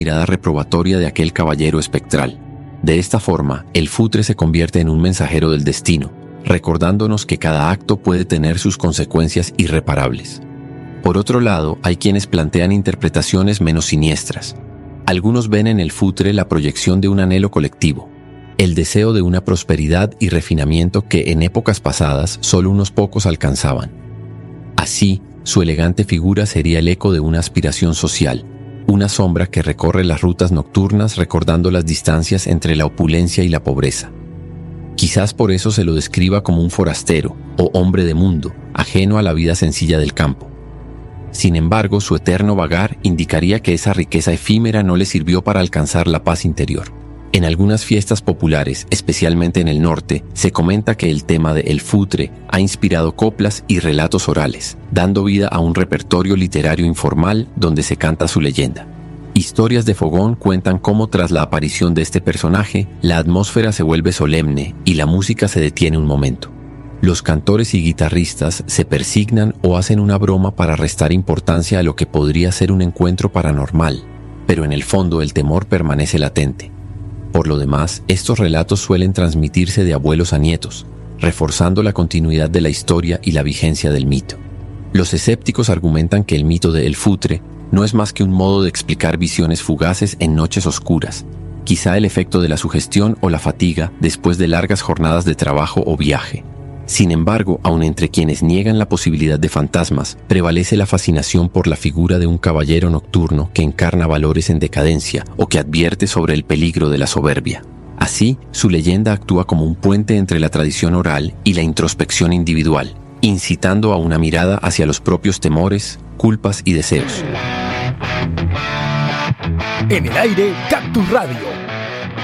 mirada reprobatoria de aquel caballero espectral. De esta forma, el futre se convierte en un mensajero del destino, recordándonos que cada acto puede tener sus consecuencias irreparables. Por otro lado, hay quienes plantean interpretaciones menos siniestras. Algunos ven en el futre la proyección de un anhelo colectivo, el deseo de una prosperidad y refinamiento que en épocas pasadas solo unos pocos alcanzaban. Así, su elegante figura sería el eco de una aspiración social, una sombra que recorre las rutas nocturnas recordando las distancias entre la opulencia y la pobreza. Quizás por eso se lo describa como un forastero o hombre de mundo, ajeno a la vida sencilla del campo. Sin embargo, su eterno vagar indicaría que esa riqueza efímera no le sirvió para alcanzar la paz interior. En algunas fiestas populares, especialmente en el norte, se comenta que el tema de El Futre ha inspirado coplas y relatos orales, dando vida a un repertorio literario informal donde se canta su leyenda. Historias de fogón cuentan cómo tras la aparición de este personaje, la atmósfera se vuelve solemne y la música se detiene un momento. Los cantores y guitarristas se persignan o hacen una broma para restar importancia a lo que podría ser un encuentro paranormal, pero en el fondo el temor permanece latente. Por lo demás, estos relatos suelen transmitirse de abuelos a nietos, reforzando la continuidad de la historia y la vigencia del mito. Los escépticos argumentan que el mito de El Futre no es más que un modo de explicar visiones fugaces en noches oscuras, quizá el efecto de la sugestión o la fatiga después de largas jornadas de trabajo o viaje. Sin embargo, aun entre quienes niegan la posibilidad de fantasmas, prevalece la fascinación por la figura de un caballero nocturno que encarna valores en decadencia o que advierte sobre el peligro de la soberbia. Así, su leyenda actúa como un puente entre la tradición oral y la introspección individual, incitando a una mirada hacia los propios temores, culpas y deseos. En el aire, Cactus Radio.